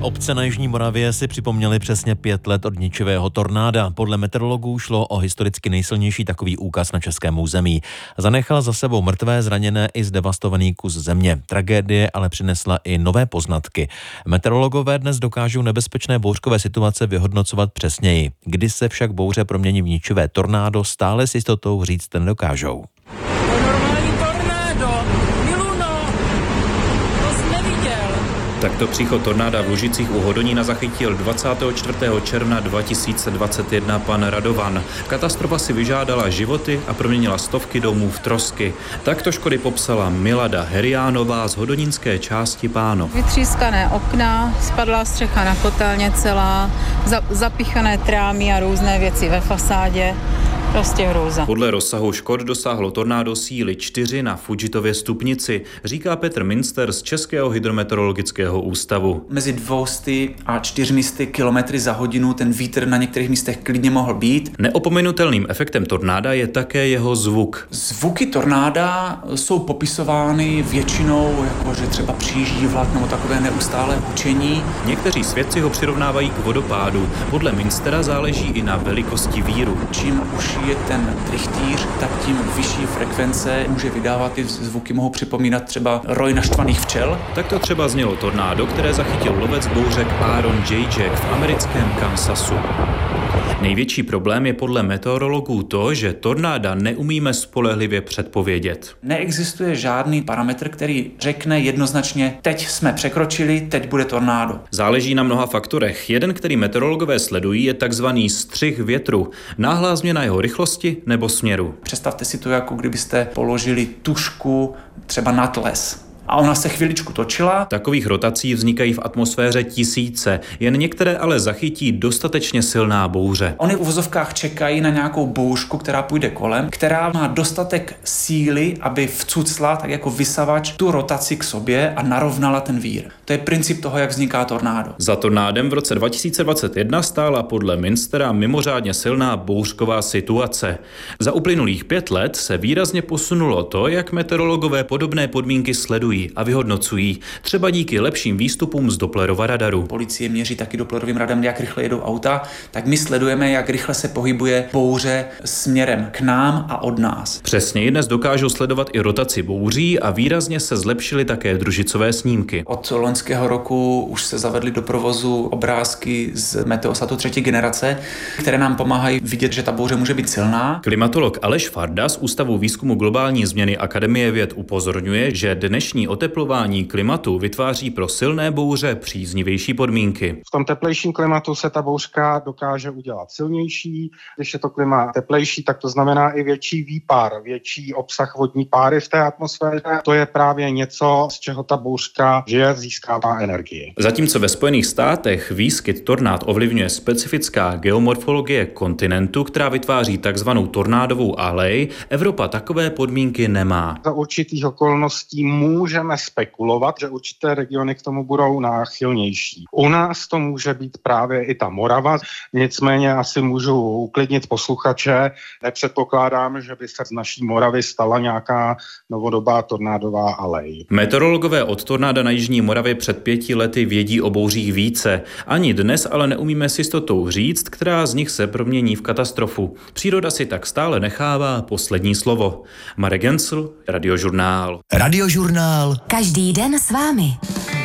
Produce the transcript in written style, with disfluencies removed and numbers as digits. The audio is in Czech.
Obce na jižní Moravě si připomněly přesně 5 let od ničivého tornáda. Podle meteorologů šlo o historicky nejsilnější takový úkaz na českém území. Zanechal za sebou mrtvé, zraněné i zdevastovaný kus země. Tragédie ale přinesla i nové poznatky. Meteorologové dnes dokážou nebezpečné bouřkové situace vyhodnocovat přesněji. Kdy se však bouře promění v ničivé tornádo, stále s jistotou říct nedokážou. Takto příchod tornáda v Lužicích u Hodonína zachytil 24. června 2021 pan Radovan. Katastrofa si vyžádala životy a proměnila stovky domů v trosky. Takto škody popsala Milada Heriánová z hodonínské části Pánov. Vytřískané okna, spadla střecha na kotelně celá, zapichané trámy a různé věci ve fasádě. Prostě hrůza. Podle rozsahu škod dosáhlo tornádo síly 4 na Fudžitově stupnici, říká Petr Minster z Českého hydrometeorologického ústavu. Mezi 200 a 400 km za hodinu ten vítr na některých místech klidně mohl být. Neopomenutelným efektem tornáda je také jeho zvuk. Zvuky tornáda jsou popisovány většinou jako, že třeba přijíždí vlak nebo takové neustálé hučení. Někteří svědci ho přirovnávají k vodopádu. Podle Minstera záleží i na velikosti víru. Čím už je ten trichtýř, tak tím vyšší frekvence může vydávat. Ty zvuky mohou připomínat třeba roj naštvaných včel. Tak to třeba znělo tornádo, které zachytil lovec bouřek Aaron J. Jack v americkém Kansasu. Největší problém je podle meteorologů to, že tornáda neumíme spolehlivě předpovědět. Neexistuje žádný parametr, který řekne jednoznačně, teď jsme překročili, teď bude tornádo. Záleží na mnoha faktorech. Jeden, který meteorologové sledují, je takzvaný střih větru. Náhlá změna jeho rychlosti nebo směru. Představte si to, jako kdybyste položili tužku třeba nad les. A ona se chviličku točila. Takových rotací vznikají v atmosféře tisíce, jen některé ale zachytí dostatečně silná bouře. Oni v uvozovkách čekají na nějakou bouřku, která půjde kolem, která má dostatek síly, aby vcucla tak jako vysavač tu rotaci k sobě a narovnala ten vír. To je princip toho, jak vzniká tornádo. Za tornádem v roce 2021 stála podle Minstera mimořádně silná bouřková situace. Za uplynulých 5 let se výrazně posunulo to, jak meteorologové podobné podmínky sledují a vyhodnocují, třeba díky lepším výstupům z Dopplerova radaru. Policie měří taky Dopplerovým radarem, jak rychle jedou auta, tak my sledujeme, jak rychle se pohybuje bouře směrem k nám a od nás. Přesněji dnes dokážou sledovat i rotaci bouří a výrazně se zlepšily také družicové snímky. Od loňského roku už se zavedly do provozu obrázky z Meteosatu 3. generace, které nám pomáhají vidět, že ta bouře může být silná. Klimatolog Aleš Farda z Ústavu výzkumu globální změny Akademie věd upozorňuje, že dnešní oteplování klimatu vytváří pro silné bouře příznivější podmínky. V tom teplejším klimatu se ta bouřka dokáže udělat silnější. Když je to klima teplejší, tak to znamená i větší výpar, větší obsah vodní páry v té atmosféře. To je právě něco, z čeho ta bouřka žije, získává energii. Zatímco ve Spojených státech výskyt tornád ovlivňuje specifická geomorfologie kontinentu, která vytváří takzvanou tornádovou alej, Evropa takové podmínky nemá. Za určitých okolností můžeme spekulovat, že určité regiony k tomu budou náchylnější. U nás to může být právě i ta Morava, nicméně asi můžu uklidnit posluchače. Nepředpokládám, že by se z naší Moravy stala nějaká novodobá tornádová alej. Meteorologové od tornáda na jižní Moravě před 5 lety vědí o bouřích více. Ani dnes ale neumíme s jistotou říct, která z nich se promění v katastrofu. Příroda si tak stále nechává poslední slovo. Marek Gencl, Radiožurnál. Radiožurnál. Každý den s vámi.